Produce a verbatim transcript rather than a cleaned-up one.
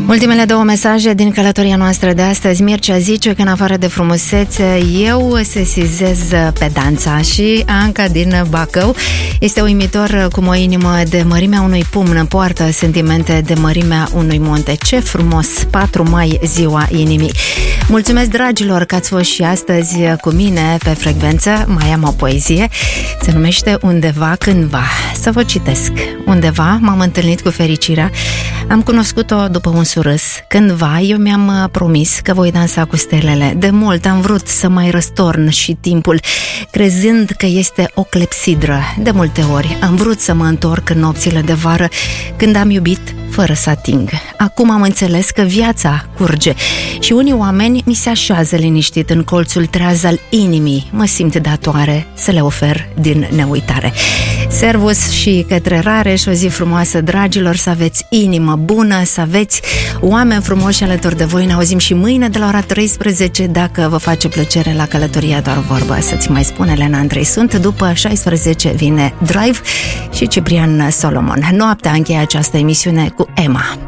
Ultimele două mesaje din călătoria noastră de astăzi. Mircea zice că în afară de frumusețe eu sesizez pedanța. Și Anca din Bacău este uimitor cum o inimă de mărimea unui pumn poartă sentimente de mărimea unui munte. Ce frumos! patru mai, ziua inimii. Mulțumesc, dragilor, că ați fost și astăzi cu mine pe frecvență. Mai am o poezie, se numește Undeva cândva. Să vă citesc. Undeva m-am întâlnit cu fericirea. Am cunoscut-o după un surâs. Cândva eu mi-am promis că voi dansa cu stelele. De mult am vrut să mai răstorn și timpul, crezând că este o clepsidră. De multe ori am vrut să mă întorc în nopțile de vară, când am iubit fără să ating. Acum am înțeles că viața curge și unii oameni mi se așează liniștit în colțul treaz al inimii. Mă simt datoare să le ofer din neuitare. Servus și către Rareș, o zi frumoasă, dragilor, să aveți inimă bună, să aveți oameni frumoși alături de voi. Ne auzim și mâine de la ora treisprezece, dacă vă face plăcere la Călătoria doar vorbă. Să-ți mai spune Elena Andrei sunt. După șaisprezece vine Drive și Ciprian Solomon. Noaptea încheie această emisiune cu Emma.